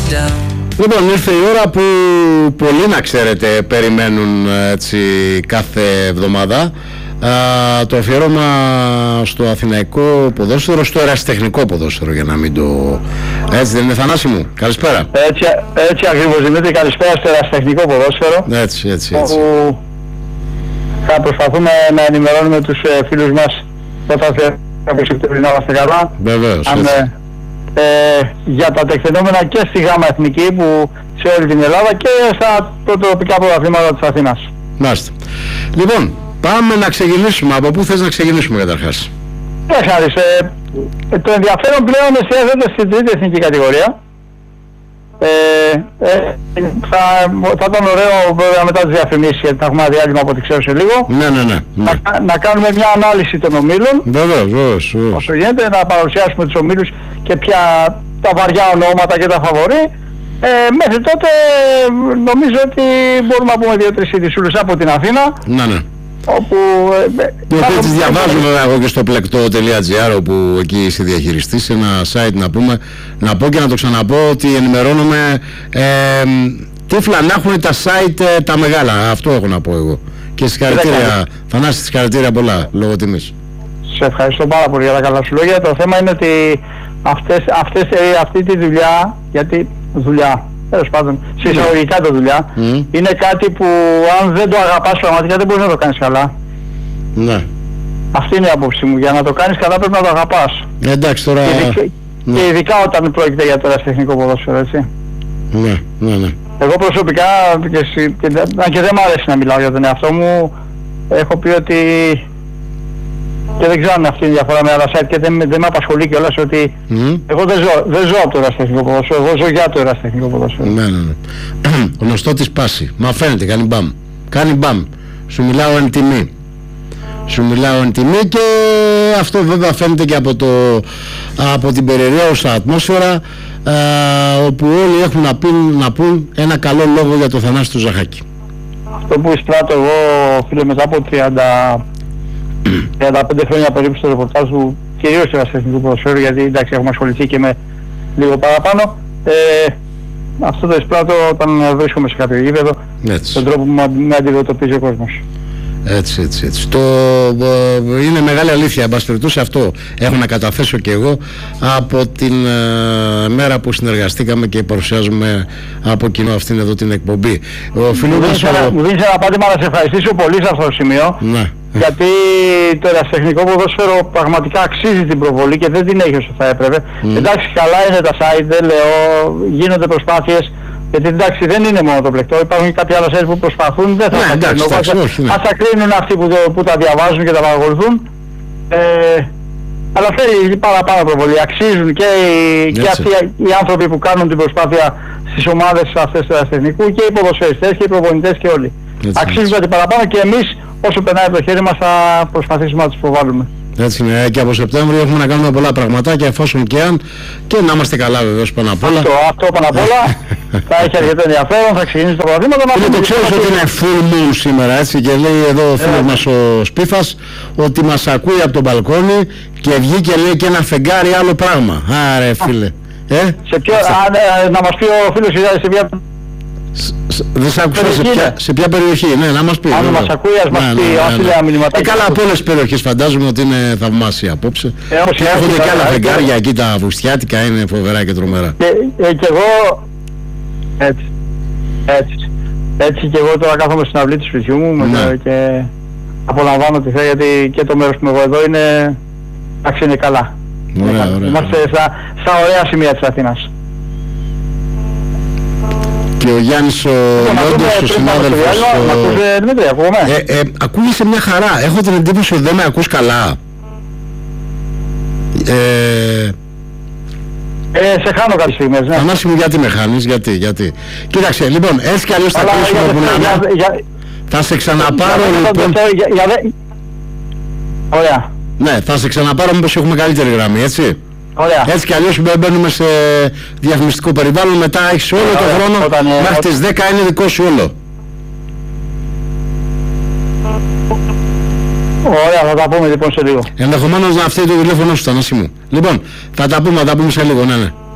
Λοιπόν, ήρθε η ώρα που πολλοί, να ξέρετε, περιμένουν έτσι κάθε εβδομάδα. Το αφιέρωμα στο αθηναϊκό ποδόσφαιρο, στο ερασιτεχνικό ποδόσφαιρο, για να μην το... Έτσι δεν είναι, Θανάση μου? Καλησπέρα. Έτσι ακριβώς, Δημήτρη, καλησπέρα στο ερασιτεχνικό ποδόσφαιρο. Έτσι. Όπου θα προσπαθούμε να ενημερώνουμε τους φίλους μας όταν από Σεπτέμβρη να είμαστε καλά. Βεβαίως. Για τα τεκτενόμενα και στη ΓΑΜΑ Εθνική, που σε όλη την Ελλάδα, και στα τοπικά πρωταθλήματα της Αθήνας. Μάλιστα. Λοιπόν, πάμε να ξεκινήσουμε. Από πού θες να ξεκινήσουμε καταρχάς? Το ενδιαφέρον πλέον εστιάζεται στην τρίτη εθνική κατηγορία. Θα ήταν ωραίο βέβαια μετά τις διαφημίσεις, γιατί θα έχουμε ένα διάλειμμα από ό,τι ξέρω σε λίγο. Ναι. Να κάνουμε μια ανάλυση των ομίλων. Βεβαίως. Όσο γίνεται, να παρουσιάσουμε τους ομίλους και ποια τα βαριά ονόματα και τα φαβορί. Μέχρι τότε νομίζω ότι μπορούμε να πούμε 2-3 ειδησούλες από την Αθήνα. Ναι. Όπου τις διαβάζω βέβαια εγώ και στο πλεκτό.gr, όπου εκεί είσαι διαχειριστής, σε ένα site να πω και να το ξαναπώ ότι ενημερώνομαι τύφλα να έχουν τα site τα μεγάλα. Αυτό έχω να πω εγώ. Και συγχαρητήρια, Θανάση, συγχαρητήρια πολλά, λόγω τιμής. Σε ευχαριστώ πάρα πολύ για τα καλά σου λόγια. Το θέμα είναι ότι αυτή τη δουλειά, γιατί δουλειά, τέλος πάντων, σε εισαγωγικά το δουλειά, είναι κάτι που αν δεν το αγαπάς πραγματικά δεν μπορείς να το κάνεις καλά. Ναι. Αυτή είναι η άποψη μου. Για να το κάνεις καλά πρέπει να το αγαπάς. Εντάξει τώρα... Και ειδικά όταν πρόκειται για το ερασιτεχνικό ποδόσφαιρο, έτσι. Ναι. Εγώ προσωπικά, και δεν μ' αρέσει να μιλάω για τον εαυτό μου, έχω πει ότι... Και δεν ξέρω αν αυτή είναι η διαφορά με άλλα site και δεν με απασχολεί κιόλας, ότι εγώ δεν ζω από το ερασιτεχνικό ποδόσφαιρο, εγώ ζω για το ερασιτεχνικό ποδόσφαιρο. Ναι. Γνωστό της πάση. Μα φαίνεται, κάνει μπαμ. Σου μιλάω εν τιμή. Και αυτό βέβαια φαίνεται και από την περιραίωσα ατμόσφαιρα, όπου όλοι έχουν να πούν ένα καλό λόγο για το Θανάση του Ζαχάκη. Αυτό που εισπράττω εγώ, φίλε, μετά από 35 χρόνια περίπου στο ρεπορτάζ του, κυρίως στο ερασιτεχνικό ποδόσφαιρο, γιατί εντάξει έχουμε ασχοληθεί και με λίγο παραπάνω, αυτό το εισπράττω όταν βρίσκομαι σε κάποιο γήπεδο, τον τρόπο που με αντιμετωπίζει ο κόσμος. Έτσι. Είναι μεγάλη αλήθεια. Εν πάση περιπτώσει, αυτό έχω να καταθέσω και εγώ από την μέρα που συνεργαστήκαμε και παρουσιάζουμε από κοινό αυτήν εδώ την εκπομπή. Μου δίνεις ένα πάτημα να σε ευχαριστήσω πολύ σε αυτό το σημείο. Ναι. Γιατί το ερασιτεχνικό ποδόσφαιρο πραγματικά αξίζει την προβολή και δεν την έχει όσο θα έπρεπε. Εντάξει, καλά είναι τα site, δεν λέω, γίνονται προσπάθειες. Γιατί εντάξει δεν είναι μόνο το πλεκτό, υπάρχουν και κάποια άλλα sites που προσπαθούν, δεν θα τα κρίνουν. Ας τα κρίνουν αυτοί που τα διαβάζουν και τα παρακολουθούν. Αλλά θέλει παραπάνω προβολή. Αξίζουν και αυτοί οι άνθρωποι που κάνουν την προσπάθεια στις ομάδες αυτές του ερασιτεχνικού, και οι ποδοσφαιριστές και οι προπονητές και όλοι. Αξίζουν κάτι παραπάνω και εμείς όσο περνάει από το χέρι μας θα προσπαθήσουμε να τους προβάλλουμε. Έτσι είναι, και από Σεπτέμβριο έχουμε να κάνουμε πολλά πραγματάκια, εφόσον και αν, και να είμαστε καλά βεβαίως πάνω απ' όλα. Αυτό πάνω απ' όλα θα έχει αρκετό ενδιαφέρον, θα ξεκινήσει το παραδείγμα. Το ξέρεις ότι είναι full moon σήμερα, έτσι, και λέει εδώ ο φίλος μας ο Σπίφας ότι μας ακούει από τον μπαλκόνι και βγήκε, λέει, και ένα φεγγάρι άλλο πράγμα. Άρε φίλε. Να μας πει ο φίλος σε ποια... Δεν σ' άκουσα σε ποια περιοχή, ναι, να μας πει. Αν μας ακούει, ας μας πει, ας λέει μηνυματάκι. Καλά, από όλες τις περιοχές φαντάζομαι ότι είναι θαυμάσια απόψε. Έχονται και άλλα φεγγάρια εκεί, τα βουστιάτικα είναι φοβερά και τρομερά. Και εγώ, έτσι και εγώ τώρα κάθομαι στην αυλή του σπιτιού μου και απολαμβάνω τη θέα, γιατί και το μέρος που είμαι εγώ εδώ είναι καλά. Είμαστε στα ωραία σημεία της Αθήνας. Και ο Γιάννης ο Λόντος, ο συνάδελφος... Δημήτρη, ακούγομαι. Ακούγεσαι μια χαρά. Έχω την εντύπωση ότι δεν με ακούς καλά. Σε χάνω κάποιες στιγμές, ναι. Θανάση μου, γιατί με χάνεις, γιατί. Κοίταξε, λοιπόν, έτσι κι αλλιώς θα κλείσουμε που να είναι. Θα σε ξαναπάρω, λοιπόν... Ωραία. Ναι, θα σε ξαναπάρω μήπως έχουμε καλύτερη γραμμή, έτσι. Ωραία. Έτσι κι αλλιώς μπαίνουμε σε διαφημιστικό περιβάλλον, μετά έχεις όλο τον χρόνο, μέχρι τις 10 είναι δικό σου όλο. Ωραία, θα τα πούμε λοιπόν σε λίγο. Ενδεχομένως να φταίει το τηλέφωνο σου, Θανάση μου. Λοιπόν, θα τα πούμε σε λίγο, ναι.